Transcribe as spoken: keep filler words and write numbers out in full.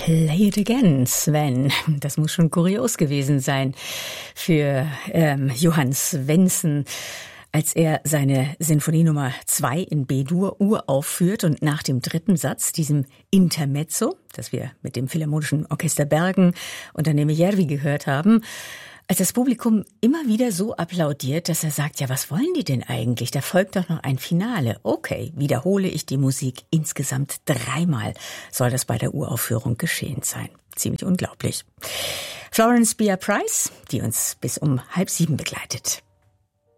Play it again, Sven. Das muss schon kurios gewesen sein für ähm, Johann Svensson, als er seine Sinfonie Nummer zwei in B-Dur uraufführt und nach dem dritten Satz, diesem Intermezzo, das wir mit dem Philharmonischen Orchester Bergen und Danne Järvi gehört haben, als das Publikum immer wieder so applaudiert, dass er sagt, ja, was wollen die denn eigentlich? Da folgt doch noch ein Finale. Okay, wiederhole ich die Musik insgesamt dreimal. Soll das bei der Uraufführung geschehen sein? Ziemlich unglaublich. Florence Bia Price, die uns bis um halb sieben begleitet.